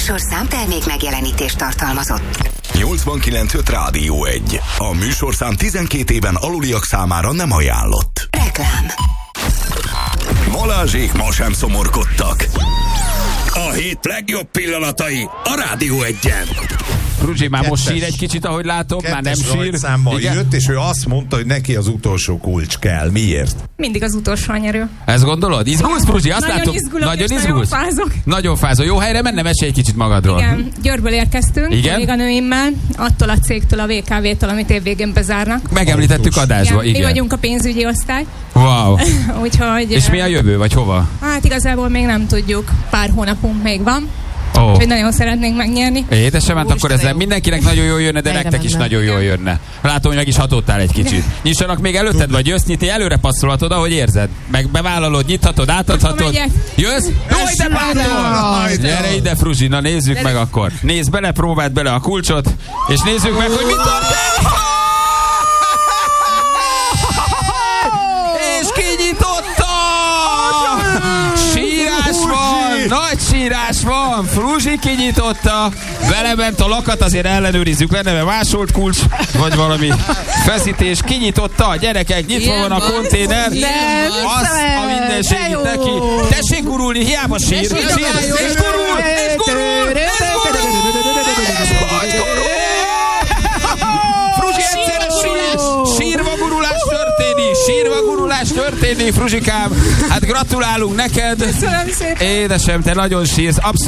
műsorszám termék megjelenítést tartalmazott. 89.5 Rádió 1. A műsorszám 12 éven aluliak számára nem ajánlott. Reklám. Balázsék ma sem szomorkodtak. A hét legjobb pillanatai a Rádió 1-en. Fruzsi már most sír egy kicsit, ahogy látom, már nem sír. Számmal jött, és ő azt mondta, hogy neki az utolsó kulcs kell. Miért? Mindig az utolsó a nyerő. Ezt gondolod? Izgulsz, Fruzsi? Azt nagyon látom. izgulok, Nagyon és izgulsz? nagyon fázok. Nagyon fázol. Jó helyre menne, mesélj egy kicsit magadról. Igen, Győrből érkeztünk, kolléganőimmel, attól a cégtől, a VKV-től, amit évvégén bezárnak. Megemlítettük adásba, igen. Mi vagyunk a pénzügyi osztály. Wow. Úgyhogy, és mi a jövő, vagy hova? Hát igazából még nem tudjuk. Pár hónapunk még van. Oh. Úgyhogy nagyon szeretnénk megnyerni. Édesem, hát akkor ezzel mindenkinek nagyon jól jönne, de nektek is nagyon jól jönne. Látom, hogy meg is hatottál egy kicsit. Nyissanak még előtted, vagy jössz nyitni, előre passzolhatod, ahogy érzed. Meg bevállalod, nyithatod, átadhatod. Jössz? Jó, ide bátor! Gyere ide, Fruzsi, na nézzük meg akkor. Nézd bele, próbáld bele a kulcsot, és nézzük meg, hogy mit történik! És kinyitotta! Sírás van! Nagy sírás van! Fruzsi kinyitotta! Belement a lakat, azért ellenőrizzük, lenne mert másolt kulcs, vagy valami feszítés. Kinyitotta, gyerekek, nyitva van a konténer. Az a minden segít neki. Tessék gurulni, hiába sír. És gurul! És gurul! És gurul! Fruzsi egyszerre sír! Sírva gurulás történik, Fruzsikám. Hát gratulálunk neked. Köszönöm szépen. Édesem, te nagyon sírsz.